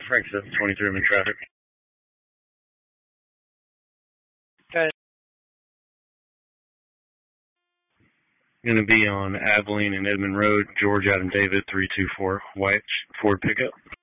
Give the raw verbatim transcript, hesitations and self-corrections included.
Frank seven twenty-three, I'm in traffic. Okay. Going to be on Abilene and Edmond Road, George Adam David, three two four, white Ford pickup.